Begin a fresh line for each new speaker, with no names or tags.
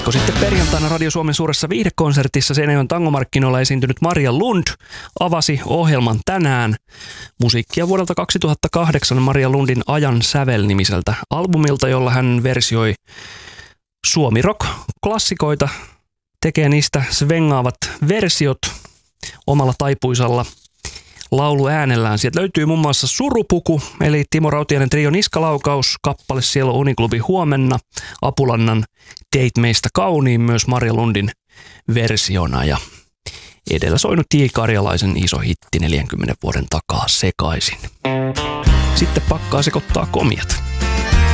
Viikko sitten perjantaina Radio Suomen suuressa viihdekonsertissa Seinäjoen tangomarkkinoilla esiintynyt Maria Lund avasi ohjelman tänään. Musiikkia vuodelta 2008 Maria Lundin Ajan sävel-nimiseltä albumilta, jolla hän versioi suomirock-klassikoita, tekee niistä svengaavat versiot omalla taipuisalla lauluäänellään. Sieltä löytyy muun muassa Surupuku, eli Timo Rautiainen Trio Niskalaukaus, kappale Siellä on Uniklubi huomenna, Apulannan Teit meistä kauniin myös Maria Lundin versiona ja edellä soinut J. Karjalaisen iso hitti 40 vuoden takaa Sekaisin. Sitten pakkaa sekoittaa komiat.